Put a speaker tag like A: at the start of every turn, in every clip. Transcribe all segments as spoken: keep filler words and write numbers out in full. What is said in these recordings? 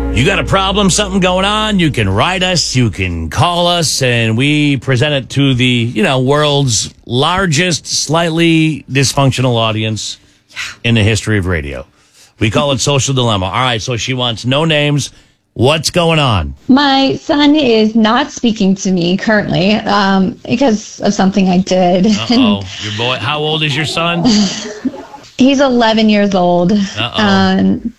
A: You got a problem, something going on, you can write us, you can call us, and we present it to the, you know, world's largest, slightly dysfunctional audience in the history of radio. We call it Social Dilemma. All right, so she wants no names. What's going on?
B: My son is not speaking to me currently um, because of something I did.
A: Uh-oh. Your boy, how old is your son?
B: He's eleven years old.
A: Uh-oh.
B: Um,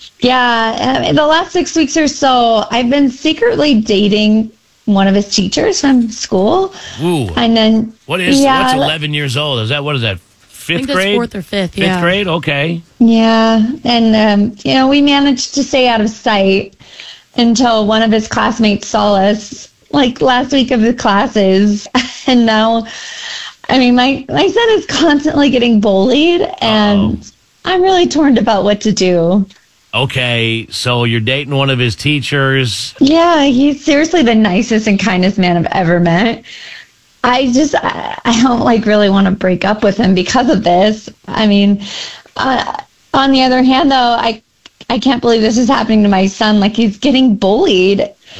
B: yeah, the last six weeks or so, I've been secretly dating one of his teachers from school.
A: Ooh.
B: And then,
A: What is,
B: yeah,
A: what's eleven years old? Is that, what is that, fifth
C: I think that's
A: grade?
C: fourth or fifth,
A: Fifth
C: yeah.
A: grade? Okay.
B: Yeah, and, um, you know, we managed to stay out of sight until one of his classmates saw us, like, last week of the classes. And now, I mean, my, my son is constantly getting bullied, and Uh-oh. I'm really torn about what to do.
A: Okay, so you're dating one of his teachers.
B: Yeah, he's seriously the nicest and kindest man I've ever met. I just, I, I don't, like, really want to break up with him because of this. I mean, uh, on the other hand, though, I I can't believe this is happening to my son. Like, he's getting bullied.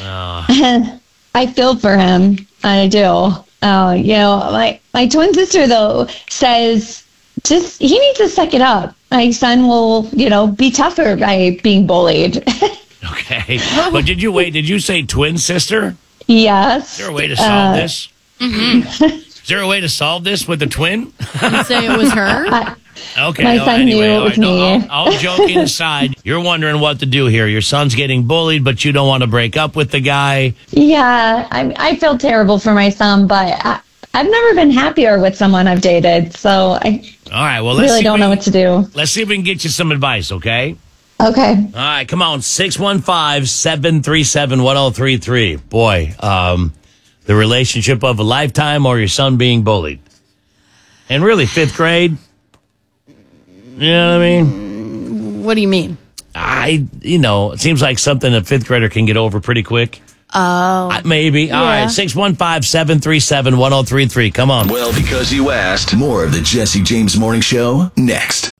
B: Uh. I feel for him. I do. Uh, you know, my, my twin sister, though, says just he needs to suck it up. My son will, you know, be tougher by being bullied.
A: Okay. But did you wait? Did you say twin sister?
B: Yes.
A: Is there a way to solve
B: uh,
A: this? Mm-hmm. Is there a way to solve this with the twin?
C: You say it was her?
B: I,
A: Okay.
B: My
A: oh,
B: son
A: anyway,
B: knew it
A: all,
B: was
A: right, no,
B: me.
A: all, all joking aside, you're wondering what to do here. Your son's getting bullied, but you don't want to break up with the guy.
B: Yeah, I, I feel terrible for my son, but I, I've never been happier with someone I've dated, so I
A: all right, well, let's
B: really
A: see
B: don't
A: we,
B: know what to do.
A: Let's see if we can get you some advice, okay?
B: Okay.
A: All right, come on, six one five, seven three seven, one oh three three. Boy, um, the relationship of a lifetime or your son being bullied. And really, fifth grade, you know what I mean?
C: What do you mean?
A: I, you know, it seems like something a fifth grader can get over pretty quick.
C: Oh.
A: Uh, maybe. All
C: yeah.
A: right. six one five, seven three seven, one oh three three. Come on.
D: Well, because you asked. More of the Jesse James Morning Show next.